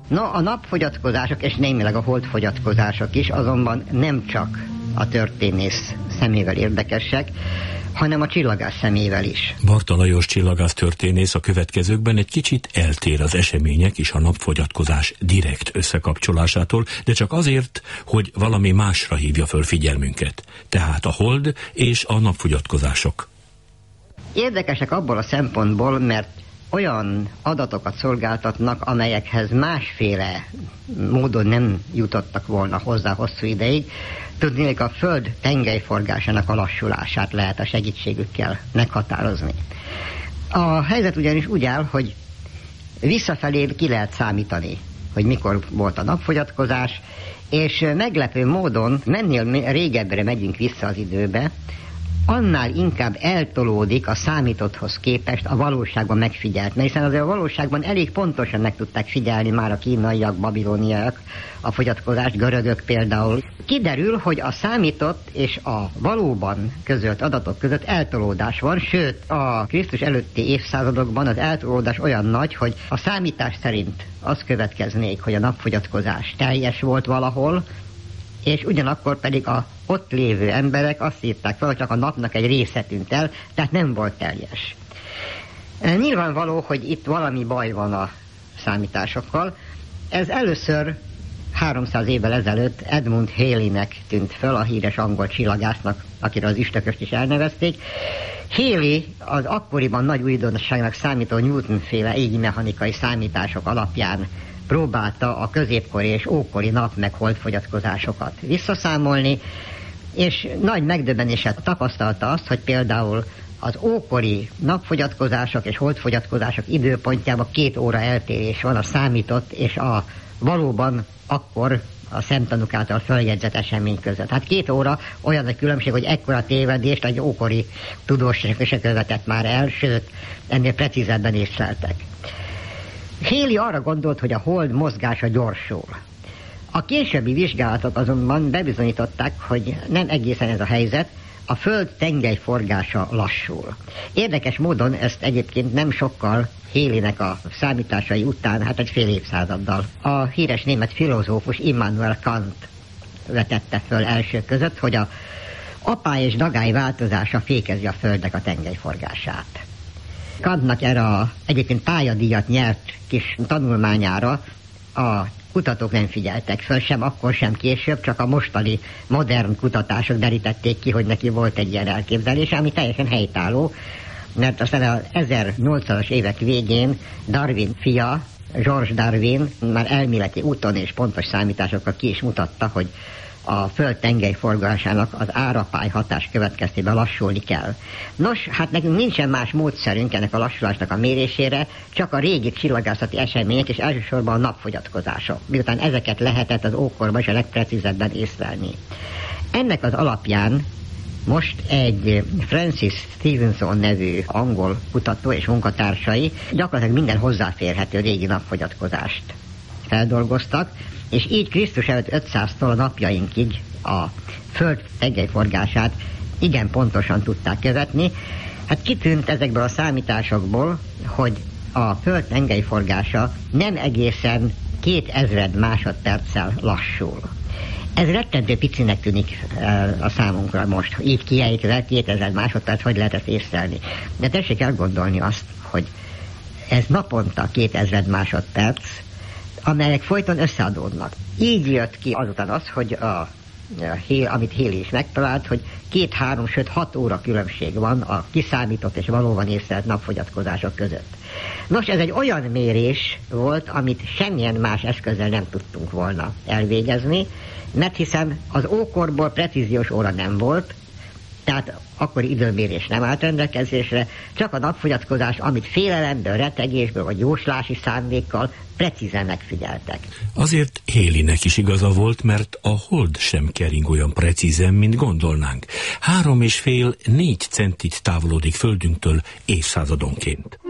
No, a napfogyatkozások és némileg a holdfogyatkozások is azonban nem csak a történész szemével érdekesek, hanem a csillagász szemével is. Barta Lajos csillagász történész a következőkben egy kicsit eltér az események és a napfogyatkozás direkt összekapcsolásától, de csak azért, hogy valami másra hívja föl figyelmünket. Tehát a hold és a napfogyatkozások. Érdekesek abból a szempontból, mert olyan adatokat szolgáltatnak, amelyekhez másféle módon nem jutottak volna hozzá hosszú ideig. Tudnék, a Föld tengelyforgásának a lassulását lehet a segítségükkel meghatározni. A helyzet ugyanis úgy áll, hogy visszafelé ki lehet számítani, hogy mikor volt a napfogyatkozás, és meglepő módon, mennél régebbre megyünk vissza az időbe, annál inkább eltolódik a számítotthoz képest a valóságban megfigyelt. Mert hiszen azért a valóságban elég pontosan meg tudták figyelni már a kínaiak, babiloniaiak, a fogyatkozást, görögök például. Kiderül, hogy a számított és a valóban közölt adatok között eltolódás van, sőt a Krisztus előtti évszázadokban az eltolódás olyan nagy, hogy a számítás szerint az következnék, hogy a napfogyatkozás teljes volt valahol, és ugyanakkor pedig a ott lévő emberek azt írták fel, hogy csak a napnak egy része tűnt el, tehát nem volt teljes. Nyilvánvaló, hogy itt valami baj van a számításokkal. Ez először 300 évvel ezelőtt Edmund Halleynek tűnt fel, a híres angol csillagásznak, akiről az üstököst is elnevezték. Halley az akkoriban nagy újdonságnak számító Newton-féle égimechanikai számítások alapján próbálta a középkori és ókori nap meg holdfogyatkozásokat visszaszámolni, és nagy megdöbbenéssel tapasztalta azt, hogy például az ókori napfogyatkozások és holdfogyatkozások időpontjában 2 óra eltérés van a számított és a valóban akkor a szemtanúk által feljegyzett esemény között. Hát 2 óra olyan a különbség, hogy ekkora tévedést egy ókori tudós se követett már el, sőt, ennél precízebben észleltek. Halley arra gondolt, hogy a hold mozgása gyorsul. A későbbi vizsgálatok azonban bebizonyították, hogy nem egészen ez a helyzet, a Föld tengelyforgása lassul. Érdekes módon ezt egyébként nem sokkal Halleynek a számításai után, hát egy fél évszázaddal a híres német filozófus Immanuel Kant vetette föl első között, hogy a apály és dagály változása fékezi a Földnek a tengelyforgását. Kantnak erre egyébként pályadíjat nyert kis tanulmányára a kutatók nem figyeltek föl, sem akkor, sem később, csak a mostani modern kutatások derítették ki, hogy neki volt egy ilyen elképzelése, ami teljesen helytálló, mert aztán az 1800-as évek végén Darwin fia, George Darwin már elméleti úton és pontos számításokkal ki is mutatta, hogy a Föld tengelyforgásának az árapály hatás következtében lassulni kell. Nos, hát nekünk nincsen más módszerünk ennek a lassulásnak a mérésére, csak a régi csillagászati események és elsősorban a napfogyatkozások, miután ezeket lehetett az ókorban is a legprecízebben észlelni. Ennek az alapján most egy Francis Stevenson nevű angol kutató és munkatársai gyakorlatilag minden hozzáférhető régi napfogyatkozást feldolgoztak, és így Krisztus előtt 500-tól a napjainkig a Föld tengelyforgását igen pontosan tudták követni. Hát kitűnt ezekből a számításokból, hogy a Föld tengelyforgása nem egészen 2000 másodperccel lassul. Ez rettentő picinek tűnik a számunkra most, így kiejtve 2000 másodperc, hogy lehet ezt észlelni. De tessék elgondolni azt, hogy ez naponta 2000 másodperc, amelyek folyton összeadódnak. Így jött ki azután az, hogy amit Halley is megtalált, hogy 2-3, sőt 6 óra különbség van a kiszámított és valóban észlelt napfogyatkozások között. Nos, ez egy olyan mérés volt, amit semmilyen más eszközzel nem tudtunk volna elvégezni, mert hiszen az ókorból precíziós óra nem volt, tehát akkori időmérés nem állt rendelkezésre, csak a napfogyatkozás, amit félelemből, retegésből vagy jóslási szándékkal precízen megfigyeltek. Azért Halleynek is igaza volt, mert a hold sem kering olyan precízen, mint gondolnánk. 3,5-4 centit távolodik Földünktől évszázadonként.